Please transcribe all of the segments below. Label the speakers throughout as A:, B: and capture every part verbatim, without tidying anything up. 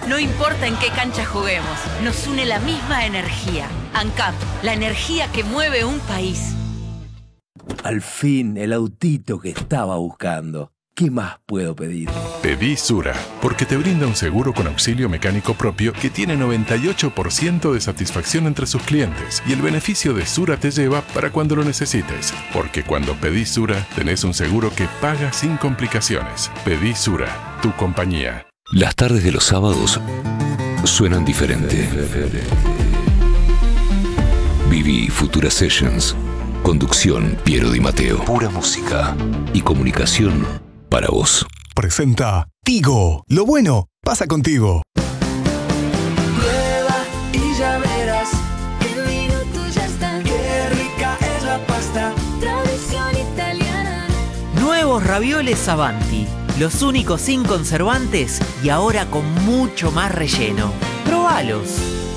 A: No importa en qué cancha juguemos, nos une la misma energía. ANCAP, la energía que mueve un país.
B: Al fin, el autito que estaba buscando. ¿Qué más puedo pedir?
C: Pedí Sura, porque te brinda un seguro con auxilio mecánico propio que tiene noventa y ocho por ciento de satisfacción entre sus clientes. Y el beneficio de Sura te lleva para cuando lo necesites. Porque cuando pedís Sura, tenés un seguro que paga sin complicaciones. Pedí Sura, tu compañía.
D: Las tardes de los sábados suenan diferente. Viví Futura Sessions. Conducción Piero Di Matteo. Pura música y comunicación para vos.
E: Presenta Tigo. Lo bueno pasa contigo.
F: Prueba y ya verás. En minutos ya está. Qué rica es la pasta. Tradición italiana.
G: Nuevos ravioles Avanti. Los únicos sin conservantes y ahora con mucho más relleno. Probalos.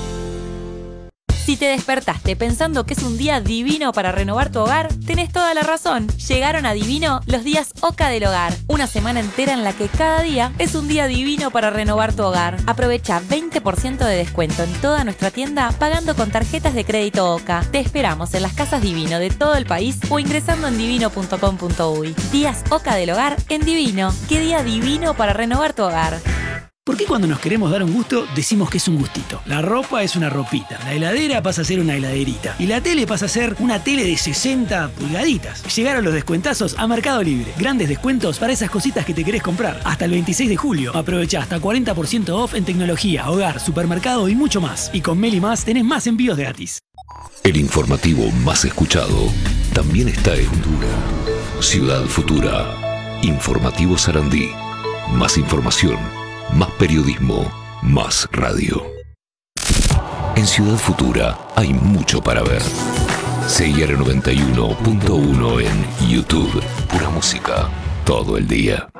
H: Si te despertaste pensando que es un día divino para renovar tu hogar, tenés toda la razón. Llegaron a Divino los días Oca del Hogar. Una semana entera en la que cada día es un día divino para renovar tu hogar. Aprovecha veinte por ciento de descuento en toda nuestra tienda pagando con tarjetas de crédito Oca. Te esperamos en las casas Divino de todo el país o ingresando en divino punto com punto uy. Días Oca del Hogar en Divino. ¿Qué día divino para renovar tu hogar?
I: ¿Por qué cuando nos queremos dar un gusto decimos que es un gustito? La ropa es una ropita, la heladera pasa a ser una heladerita y la tele pasa a ser una tele de sesenta pulgaditas. Llegaron los descuentazos a Mercado Libre. Grandes descuentos para esas cositas que te querés comprar. Hasta el veintiséis de julio. Aprovecha hasta cuarenta por ciento off en tecnología, hogar, supermercado y mucho más. Y con Meli Más tenés más envíos gratis.
D: El informativo más escuchado también está en Ciudad Futura. Informativo Sarandí. Más información. Más periodismo, más radio. En Ciudad Futura hay mucho para ver. C I R noventa y uno punto uno en YouTube. Pura música todo el día.